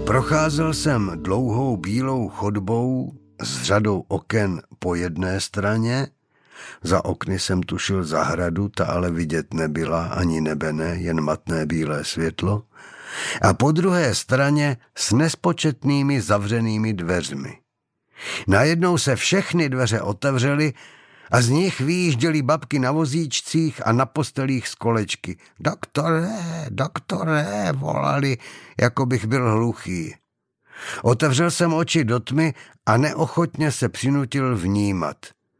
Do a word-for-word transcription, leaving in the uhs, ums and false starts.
Procházel jsem dlouhou bílou chodbou s řadou oken po jedné straně. Za okny jsem tušil zahradu, ta ale vidět nebyla, ani nebe ne, jen matné bílé světlo. A po druhé straně s nespočetnými zavřenými dveřmi. Najednou se všechny dveře otevřely a z nich vyjížděly babky na vozíčcích a na postelích z kolečky. Doktore, doktore, volali, jako bych byl hluchý. Otevřel jsem oči do tmy a neochotně se přinutil vnímat.